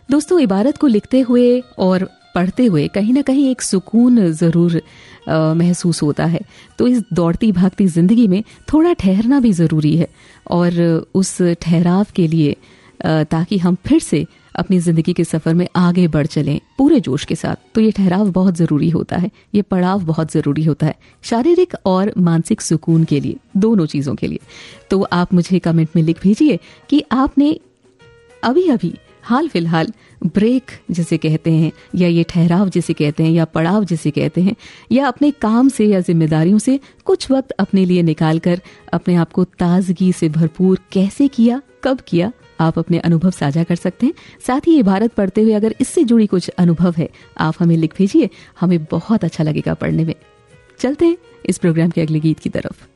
दोस्तों, इबारत को लिखते हुए और पढ़ते हुए कहीं ना कहीं एक सुकून ज़रूर महसूस होता है। तो इस दौड़ती भागती ज़िंदगी में थोड़ा ठहरना भी ज़रूरी है, और उस ठहराव के लिए ताकि हम फिर से अपनी ज़िंदगी के सफ़र में आगे बढ़ चलें पूरे जोश के साथ, तो ये ठहराव बहुत ज़रूरी होता है, ये पड़ाव बहुत ज़रूरी होता है, शारीरिक और मानसिक सुकून के लिए, दोनों चीज़ों के लिए। तो आप मुझे कमेंट में लिख भेजिए कि आपने अभी अभी हाल फिलहाल ब्रेक जिसे कहते हैं, या ये ठहराव जिसे कहते हैं, या पड़ाव जिसे कहते हैं, या अपने काम से या जिम्मेदारियों से कुछ वक्त अपने लिए निकाल कर अपने आप को ताजगी से भरपूर कैसे किया, कब किया, आप अपने अनुभव साझा कर सकते हैं। साथ ही इबारत पढ़ते हुए अगर इससे जुड़ी कुछ अनुभव है, आप हमें लिख भेजिए, हमें बहुत अच्छा लगेगा पढ़ने में। चलते हैं इस प्रोग्राम के अगले गीत की तरफ।